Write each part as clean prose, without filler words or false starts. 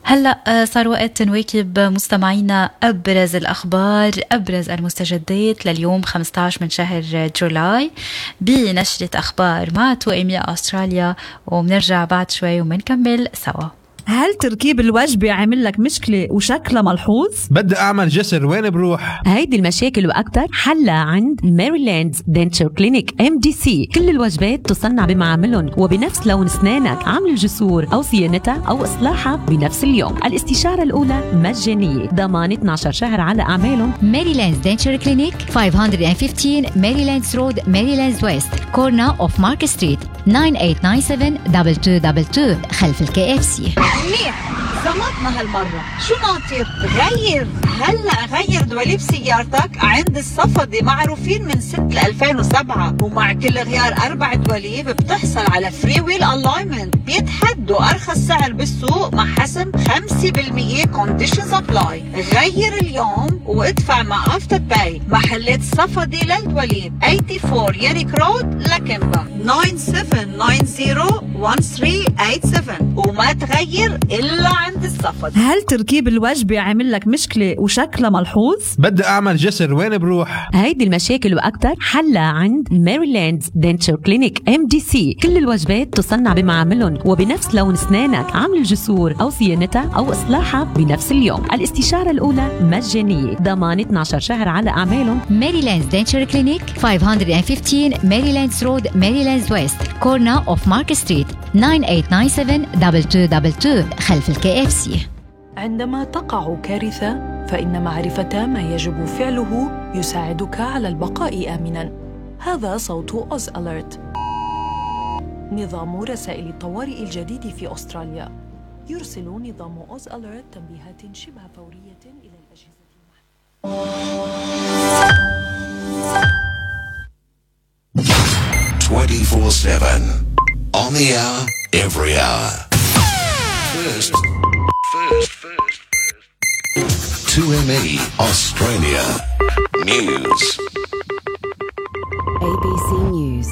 هلأ صار وقت نواكب مستمعينا أبرز الأخبار، أبرز المستجدات لليوم 15 من شهر جولاي بنشرة أخبار مع توأمية أستراليا، ومنرجع بعد شوي ومنكمل سوا. هل تركيب الوجبة عامل لك مشكلة وشكلها ملحوظ؟ بدي أعمل جسر، وين بروح؟ هيدي المشاكل وأكتر حلها عند ميريلاند دنتشر كلينيك MDC. كل الوجبات تصنع بمعاملهم وبنفس لون أسنانك، عمل الجسور أو صيانتها أو إصلاحها بنفس اليوم. الاستشارة الأولى مجانية، ضمان 12 شهر على أعمالهم. ميريلاند دنتشر كلينيك 515 ميريلاند رود، ميريلاند ويست، كورنا أوف مارك ستريت، 9897-2222 خلف KFC. منيح، زمطنا هالمرة. شو ناطر؟ غير هلأ غير دواليب سيارتك عند الصفدي، معروفين من سنة 2007، ومع كل غيار 4 دواليب بتحصل على فري ويل الاينمنت. بيتحدوا أرخص سعر بالسوق مع حسم 5% كونديشنز ابلاي. غير اليوم وادفع مع افتر باي. محلات صفدي للدواليب 84 ياريك رود لكمبا، 97901387 وما تغير إلا عند الصفد. هل تركيب الوجبة عامل لك مشكلة وشكلها ملحوظ؟ بدي أعمل جسر، وين بروح؟ هيدي المشاكل وأكتر حلها عند ميريلاند دنتشر كلينيك MDC. كل الوجبات تصنع بمعاملهم وبنفس لون أسنانك، عمل الجسور أو صيانتها أو إصلاحها بنفس اليوم. الاستشارة الأولى مجانية، ضمان 12 شهر على أعمالهم. ميريلاند دنتشر كلينيك 515 ميريلاند رود، ميريلاند ويست، كورنا أوف مارك ستريت، 9897-2222 خلف KFC. عندما تقع كارثة فإن معرفة ما يجب فعله يساعدك على البقاء آمناً. هذا صوت أوز أليرت، نظام رسائل الطوارئ الجديد في أستراليا. يرسل نظام أوز أليرت تنبيهات شبه فورية إلى الأجهزة 24/7 on the hour, every hour. First. 2ME Australia News. ABC News.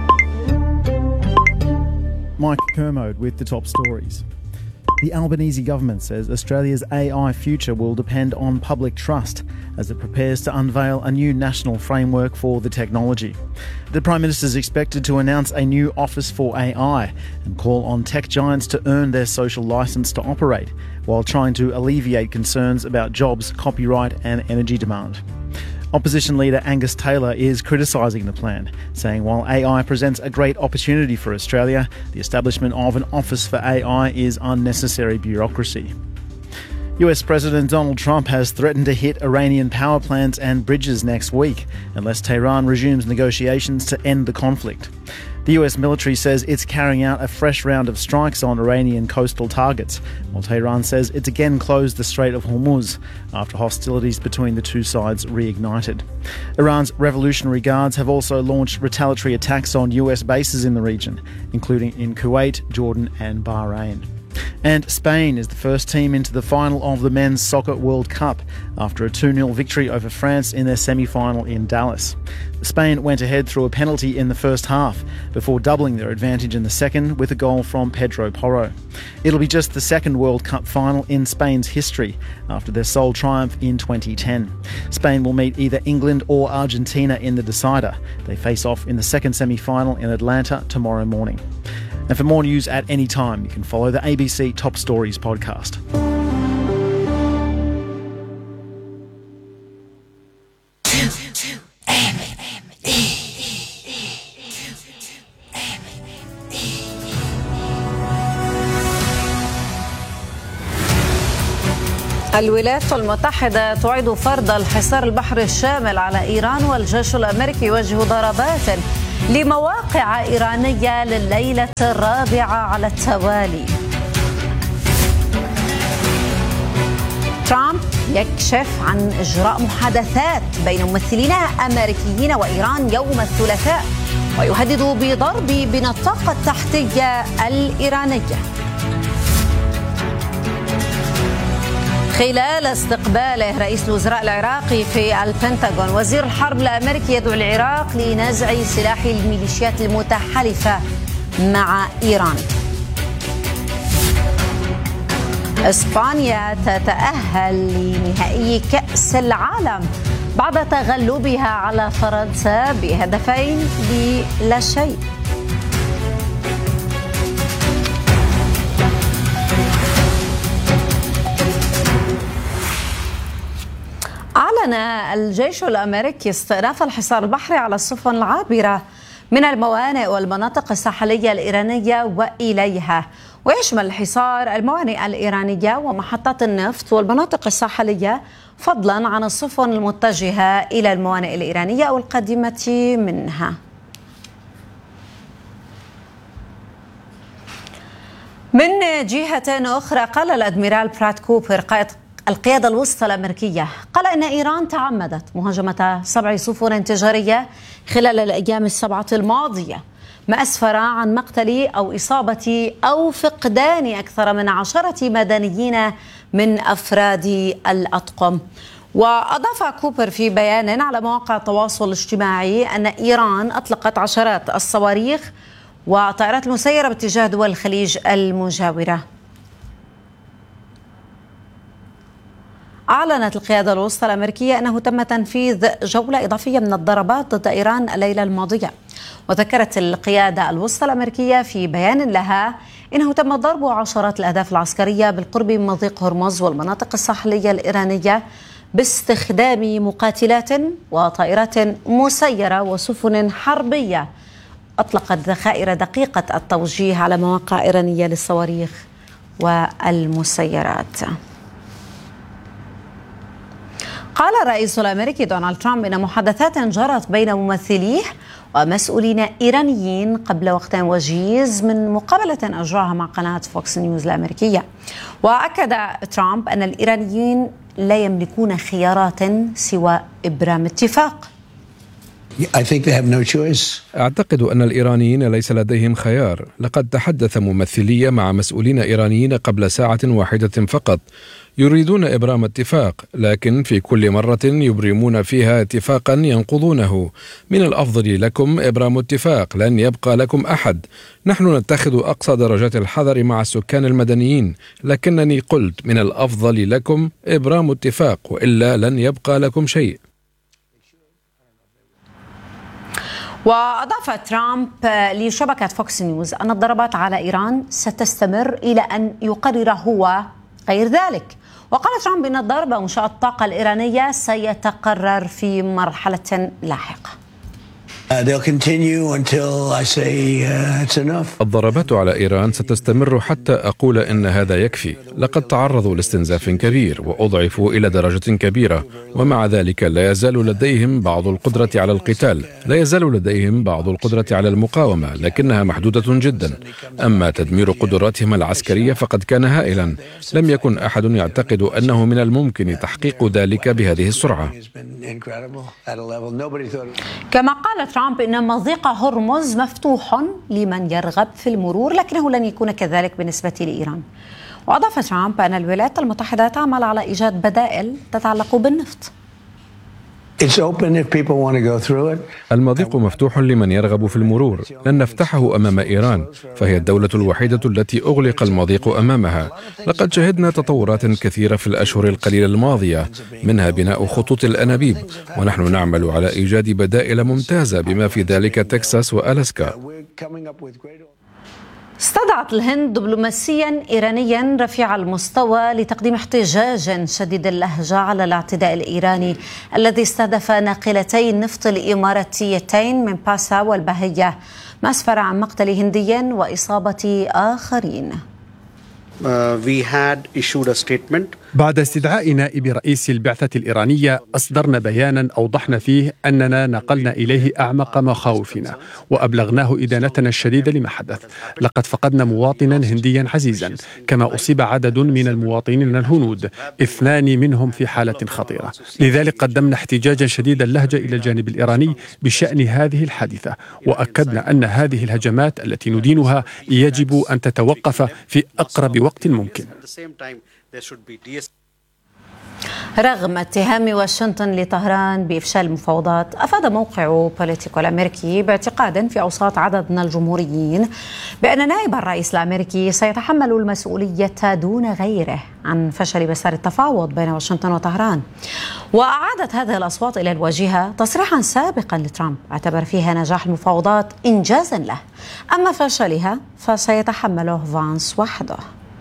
Mike Kermode with the top stories. The Albanese government says Australia's AI future will depend on public trust as it prepares to unveil a new national framework for the technology. The Prime Minister is expected to announce a new Office for AI and call on tech giants to earn their social licence to operate, while trying to alleviate concerns about jobs, copyright and energy demand. Opposition leader Angus Taylor is criticising the plan, saying while AI presents a great opportunity for Australia, the establishment of an Office for AI is unnecessary bureaucracy. US President Donald Trump has threatened to hit Iranian power plants and bridges next week unless Tehran resumes negotiations to end the conflict. The US military says it's carrying out a fresh round of strikes on Iranian coastal targets, while Tehran says it's again closed the Strait of Hormuz after hostilities between the two sides reignited. Iran's Revolutionary Guards have also launched retaliatory attacks on US bases in the region, including in Kuwait, Jordan and Bahrain. And Spain is the first team into the final of the Men's Soccer World Cup after a 2-0 victory over France in their semi-final in Dallas. Spain went ahead through a penalty in the first half before doubling their advantage in the second with a goal from Pedro Porro. It'll be just the second World Cup final in Spain's history after their sole triumph in 2010. Spain will meet either England or Argentina in the decider. They face off in the second semi-final in Atlanta tomorrow morning. And for more news at any time, you can follow the ABC Top Stories podcast. الولايات المتحدة تعيد فرض الحصار البحري الشامل على إيران، والجيش الأمريكي يوجه ضربات لمواقع إيرانية لليلة الرابعة على التوالي. ترامب يكشف عن إجراء محادثات بين ممثلين أمريكيين وإيران يوم الثلاثاء، ويهدد بضرب بنى الطاقة التحتية الإيرانية. خلال استقباله رئيس الوزراء العراقي في البنتاغون، وزير الحرب الأمريكي يدعو العراق لنزع سلاح الميليشيات المتحالفة مع إيران. إسبانيا تتأهل لنهائي كأس العالم بعد تغلبها على فرنسا ب2-0. أعلن الجيش الأمريكي استئناف الحصار البحري على السفن العابرة من الموانئ والمناطق الساحلية الإيرانية وإليها، ويشمل الحصار الموانئ الإيرانية ومحطات النفط والمناطق الساحلية، فضلا عن السفن المتجهة إلى الموانئ الإيرانية أو القادمة منها. من جهة أخرى، قال الأدميرال براد كوبر قائد القيادة الوسطى الأمريكية قال إن إيران تعمدت مهاجمة 7 سفن تجارية خلال الأيام 7 الماضية، ما أسفر عن مقتل أو إصابة أو فقدان أكثر من 10 مدنيين من أفراد الأطقم. وأضاف كوبر في بيان على مواقع التواصل الاجتماعي أن إيران أطلقت عشرات الصواريخ وطائرات المسيرة باتجاه دول الخليج المجاورة. أعلنت القيادة الوسطى الأمريكية أنه تم تنفيذ جولة إضافية من الضربات ضد إيران الليلة الماضية. وذكرت القيادة الوسطى الأمريكية في بيان لها إنه تم ضرب عشرات الأهداف العسكرية بالقرب من مضيق هرمز والمناطق الساحلية الإيرانية باستخدام مقاتلات وطائرات مسيرة وسفن حربية أطلقت ذخائر دقيقة التوجيه على مواقع إيرانية للصواريخ والمسيرات. قال الرئيس الأمريكي دونالد ترامب إن محادثات جرت بين ممثليه ومسؤولين إيرانيين قبل وقت وجيز من مقابلة أجراها مع قناة فوكس نيوز الأمريكية. وأكد ترامب أن الإيرانيين لا يملكون خيارات سوى إبرام اتفاق. أعتقد أن الإيرانيين ليس لديهم خيار. لقد تحدث ممثلي مع مسؤولين إيرانيين قبل ساعة واحدة فقط، يريدون إبرام اتفاق، لكن في كل مرة يبرمون فيها اتفاقا ينقضونه. من الأفضل لكم إبرام اتفاق، لن يبقى لكم أحد. نحن نتخذ أقصى درجات الحذر مع السكان المدنيين، لكنني قلت من الأفضل لكم إبرام اتفاق، وإلا لن يبقى لكم شيء. وأضاف ترامب لشبكة فوكس نيوز أن الضربات على إيران ستستمر إلى أن يقرر هو غير ذلك. وقال ترامب أن الضرب أو إنشاء الطاقة الإيرانية سيتقرر في مرحلة لاحقة. الضربات على إيران ستستمر حتى أقول إن هذا يكفي. لقد تعرضوا لاستنزاف كبير وأضعفوا إلى درجة كبيرة، ومع ذلك لا يزال لديهم بعض القدرة على القتال، لا يزال لديهم بعض القدرة على المقاومة، لكنها محدودة جدا. أما تدمير قدراتهم العسكرية فقد كان هائلا. لم يكن أحد يعتقد أنه من الممكن تحقيق ذلك بهذه السرعة. كما قال ترامب إن مضيق هرمز مفتوح لمن يرغب في المرور، لكنه لن يكون كذلك بالنسبة لإيران. وأضاف ترامب أن الولايات المتحدة تعمل على إيجاد بدائل تتعلق بالنفط. المضيق مفتوح لمن يرغب في المرور، لن نفتحه أمام إيران، فهي الدولة الوحيدة التي أغلق المضيق أمامها. لقد شهدنا تطورات كثيرة في الأشهر القليلة الماضية، منها بناء خطوط الأنابيب، ونحن نعمل على إيجاد بدائل ممتازة بما في ذلك تكساس وألاسكا. استدعت الهند دبلوماسيا إيرانيا رفيع المستوى لتقديم احتجاج شديد اللهجة على الاعتداء الإيراني الذي استهدف ناقلتي النفط الإماراتيتين من باسا والبهية، ما أسفر عن مقتل هندي وإصابة آخرين. بعد استدعاء نائب رئيس البعثة الإيرانية أصدرنا بيانا أوضحنا فيه أننا نقلنا إليه أعمق مخاوفنا وأبلغناه إدانتنا الشديدة لما حدث. لقد فقدنا مواطنا هنديا عزيزا، كما أصيب عدد من المواطنين الهنود، 2 منهم في حالة خطيرة. لذلك قدمنا احتجاجا شديد اللهجة إلى الجانب الإيراني بشأن هذه الحادثة، وأكدنا أن هذه الهجمات التي ندينها يجب أن تتوقف في أقرب وقت ممكن. رغم اتهام واشنطن لطهران بإفشال المفاوضات، أفاد موقع بوليتيكو الأمريكي باعتقاد في أوساط عدد من الجمهوريين بأن نائب الرئيس الأمريكي سيتحمل المسؤولية دون غيره عن فشل مسار التفاوض بين واشنطن وطهران. وأعادت هذه الأصوات إلى الواجهة تصريحا سابقا لترامب اعتبر فيها نجاح المفاوضات إنجازا له، أما فشلها فسيتحمله فانس وحده.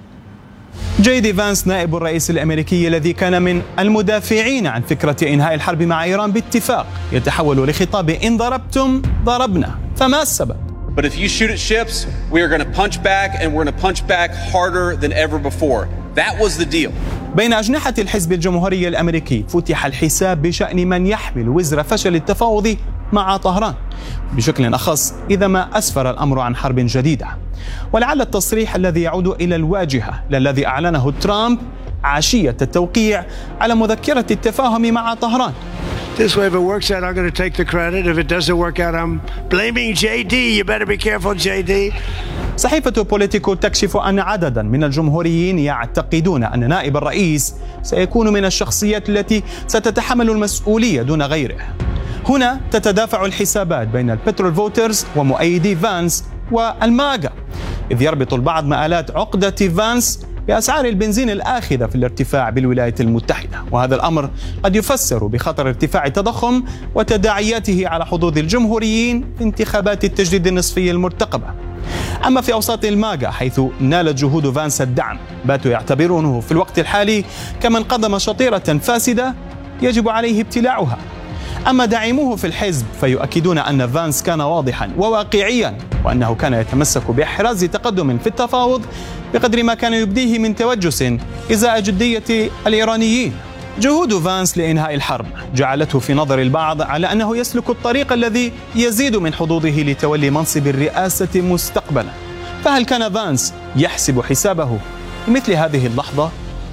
جي دي فانس نائب الرئيس الأمريكي الذي كان من المدافعين عن فكرة إنهاء الحرب مع إيران باتفاق يتحول لخطاب إن ضربتم ضربنا، فما السبب؟ But if you shoot at ships, we are going to punch back and we're going to punch back harder than ever before. That was the deal. بين أجنحة الحزب الجمهوري الأمريكي فتح الحساب بشأن من يحمل وزر فشل التفاوض مع طهران، بشكل أخص إذا ما أسفر الأمر عن حرب جديدة. ولعل التصريح الذي يعود إلى الواجهة للذي أعلنه ترامب عشية التوقيع على مذكرة التفاهم مع طهران. This way, if it works out, I'm going to take the credit. If it doesn't work out, I'm blaming JD. You better be careful, JD. صحيفة بوليتيكو تكشف أن عددا من الجمهوريين يعتقدون أن نائب الرئيس سيكون من الشخصيات التي ستتحمل المسؤولية دون غيره. هنا تتدافع الحسابات بين البترول فوترز ومؤيدي فانس والماغا، إذ يربط البعض مآلات عقدة فانس بأسعار البنزين الآخذة في الارتفاع بالولايات المتحدة، وهذا الأمر قد يفسر بخطر ارتفاع التضخم وتداعياته على حظوظ الجمهوريين في انتخابات التجديد النصفي المرتقبة. أما في أوساط الماغا حيث نالت جهود فانس الدعم، باتوا يعتبرونه في الوقت الحالي كمن قدم شطيرة فاسدة يجب عليه ابتلاعها. أما داعموه في الحزب فيؤكدون أن فانس كان واضحا وواقعيا، وأنه كان يتمسك بإحراز تقدم في التفاوض بقدر ما كان يبديه من توجس إزاء جدية الإيرانيين. جهود فانس لإنهاء الحرب جعلته في نظر البعض على أنه يسلك الطريق الذي يزيد من حظوظه لتولي منصب الرئاسة مستقبلا. فهل كان فانس يحسب حسابه مثل هذه اللحظة؟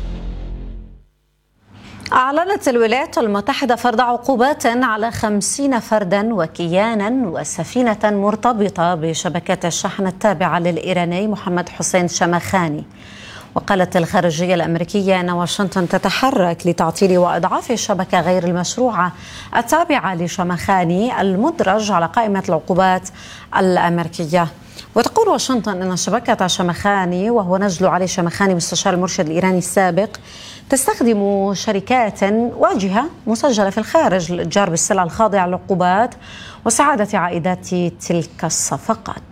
أعلنت الولايات المتحدة فرض عقوبات على 50 فردا وكيانا وسفينة مرتبطة بشبكة الشحن التابعة للإيراني محمد حسين شمخاني. وقالت الخارجية الأمريكية أن واشنطن تتحرك لتعطيل وإضعاف الشبكة غير المشروعة التابعة لشمخاني المدرج على قائمة العقوبات الأمريكية. وتقول واشنطن أن شبكة شمخاني، وهو نجل علي شمخاني مستشار المرشد الإيراني السابق، تستخدم شركات واجهة مسجلة في الخارج للإتجار بالسلع الخاضعة للعقوبات وسعادة عائدات تلك الصفقات.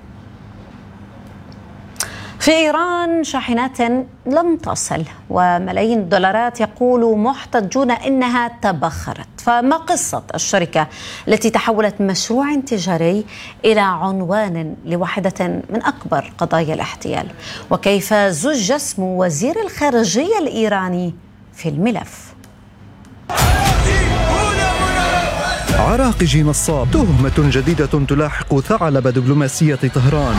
في إيران شاحنات لم تصل وملايين الدولارات يقول محتجون إنها تبخرت، فما قصة الشركة التي تحولت مشروع تجاري إلى عنوان لواحدة من أكبر قضايا الاحتيال؟ وكيف زج اسم وزير الخارجية الإيراني في الملف؟ عراقجي نصاب، تهمة جديدة تلاحق ثعلب دبلوماسية طهران.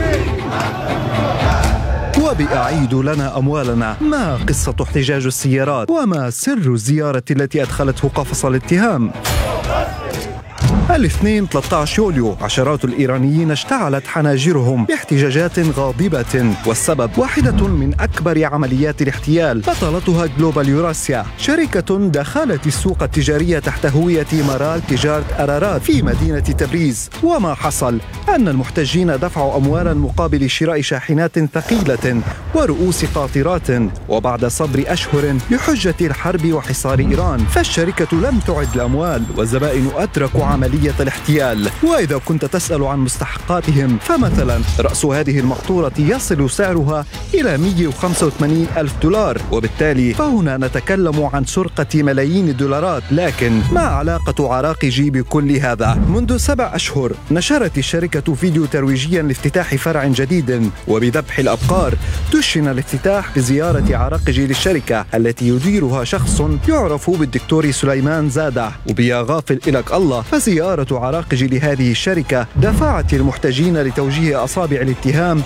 وبأعيد لنا أموالنا، ما قصة احتجاج السيارات؟ وما سر الزيارة التي أدخلته قفص الاتهام؟ الاثنين 13 يوليو عشرات الإيرانيين اشتعلت حناجرهم باحتجاجات غاضبة، والسبب واحدة من أكبر عمليات الاحتيال بطلتها جلوبال يوراسيا، شركة دخلت السوق التجارية تحت هوية مرال تجارة أرارات في مدينة تبريز. وما حصل أن المحتجين دفعوا أموالا مقابل شراء شاحنات ثقيلة ورؤوس قاطرات، وبعد صبر أشهر بحجة الحرب وحصار إيران فالشركة لم تعد الأموال، والزبائن أدركوا عملية الاحتيال. وإذا كنت تسأل عن مستحقاتهم فمثلا رأس هذه المقطورة يصل سعرها إلى 185 ألف دولار، وبالتالي فهنا نتكلم عن سرقة ملايين الدولارات. لكن ما علاقة عراقجي بكل هذا؟ منذ 7 أشهر نشرت الشركة فيديو ترويجيا لافتتاح فرع جديد وبذبح الأبقار. دشن الافتتاح بزيارة عراقجي للشركة التي يديرها شخص يعرف بالدكتور سليمان زادة. وبيا غافل إلك الله، فزيارة عراقجي لهذه الشركة دفعت المحتجين لتوجيه أصابع الاتهام